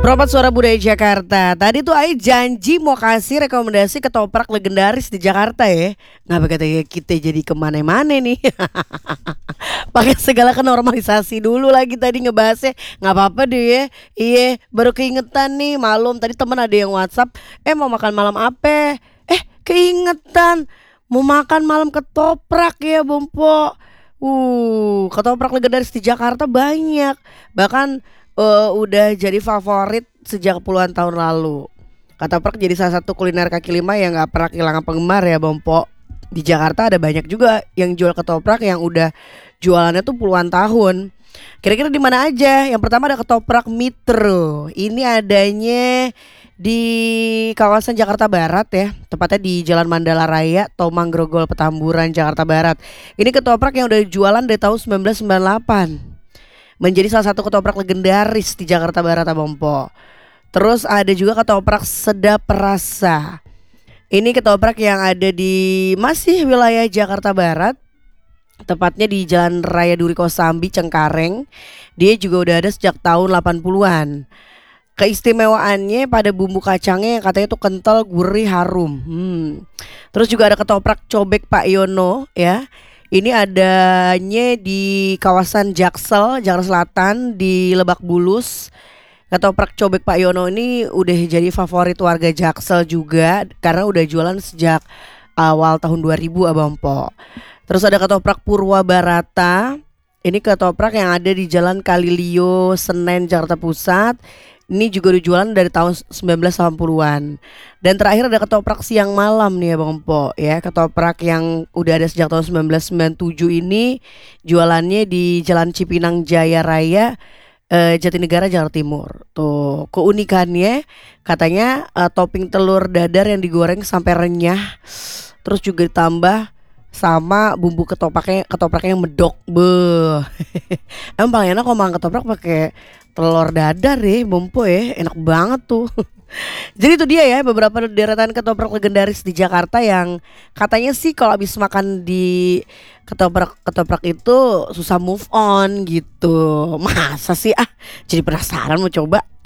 Berobat Suara Budaya Jakarta. Tadi tuh Ai janji mau kasih rekomendasi ketoprak legendaris di Jakarta ya. Ngapa katanya kita jadi kemana-mana nih. Pakai segala kenormalisasi dulu lagi tadi ngebahasnya. Nggak apa-apa deh ya. Iya baru keingetan nih malum. Tadi temen ada yang WhatsApp. Mau makan malam apa? Keingetan. Mau makan malam ketoprak ya Bompo. Ketoprak legendaris di Jakarta banyak. Bahkan udah jadi favorit sejak puluhan tahun lalu. Ketoprak jadi salah satu kuliner kaki lima yang gak pernah kehilangan penggemar ya Bompo. Di Jakarta ada banyak juga yang jual ketoprak yang udah jualannya tuh puluhan tahun. Kira-kira di mana aja? Yang pertama ada ketoprak Mitro. Ini adanya di kawasan Jakarta Barat ya, tepatnya di Jalan Mandala Raya, Tomang Grogol, Petamburan, Jakarta Barat. Ini ketoprak yang udah jualan dari tahun 1998. Menjadi salah satu ketoprak legendaris di Jakarta Barat Bompo. Terus ada juga ketoprak Sedap Rasa. Ini ketoprak yang ada di masih wilayah Jakarta Barat, tepatnya di Jalan Raya Duri Kosambi, Cengkareng. Dia juga udah ada sejak tahun 80-an. Keistimewaannya pada bumbu kacangnya yang katanya tuh kental, gurih, harum. Terus juga ada ketoprak cobek Pak Yono ya. Ini adanya di kawasan Jaksel, Jakarta Selatan di Lebak Bulus. Ketoprak cobek Pak Yono ini udah jadi favorit warga Jaksel juga karena udah jualan sejak awal tahun 2000 Bompo. Terus ada ketoprak Purwa Barata. Ini ketoprak yang ada di Jalan Kalilio, Senen, Jakarta Pusat. Ini juga dijualan dari tahun 1980-an. Dan terakhir ada ketoprak Siang Malam nih ya Bang Po ya. Ketoprak yang udah ada sejak tahun 1997 ini jualannya di Jalan Cipinang Jaya Raya, Jatinegara, Jakarta Timur. Tuh keunikannya katanya topping telur dadar yang digoreng sampai renyah. Terus juga ditambah sama bumbu ketopraknya yang medok. Emang paling enak kalau makan ketoprak pakai telur dadar ya Bompo ya, enak banget tuh. Jadi itu dia ya beberapa deretan ketoprak legendaris di Jakarta yang katanya sih kalau habis makan di ketoprak itu susah move on gitu. Masa sih jadi penasaran mau coba.